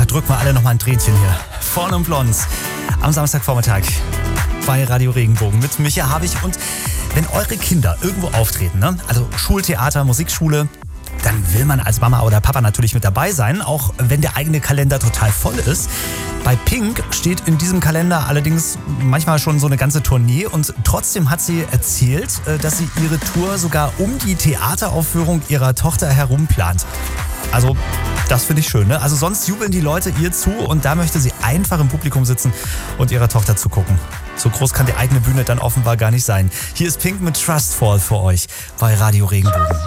drücken wir alle nochmal ein Tränchen hier. Vorne und blond. Am Samstagvormittag bei Radio Regenbogen mit Micha Habich. Und wenn eure Kinder irgendwo auftreten, ne? Also Schultheater, Musikschule, dann will man als Mama oder Papa natürlich mit dabei sein, auch wenn der eigene Kalender total voll ist. Bei Pink steht in diesem Kalender allerdings manchmal schon so eine ganze Tournee und trotzdem hat sie erzählt, dass sie ihre Tour sogar um die Theateraufführung ihrer Tochter herum plant. Also das finde ich schön, ne? Also sonst jubeln die Leute ihr zu und da möchte sie einfach im Publikum sitzen und ihrer Tochter zugucken. So groß kann die eigene Bühne dann offenbar gar nicht sein. Hier ist Pink mit Trustfall für euch bei Radio Regenbogen.